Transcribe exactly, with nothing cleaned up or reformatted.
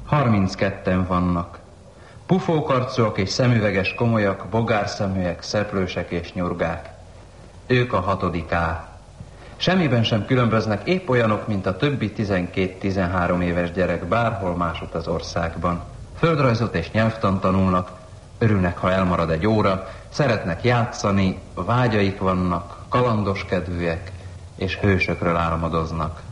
Harmincketten vannak. Pufókarcúak és szemüveges komolyak, bogárszeműek, szeplősek és nyurgák. Ők a hatodik A. Semmiben sem különböznek, épp olyanok, mint a többi tizenkét-tizenhárom éves gyerek bárhol másút az országban. Földrajzot és nyelvtant tanulnak, örülnek, ha elmarad egy óra, szeretnek játszani, vágyaik vannak, kalandos kedvűek, és hősökről álmodoznak.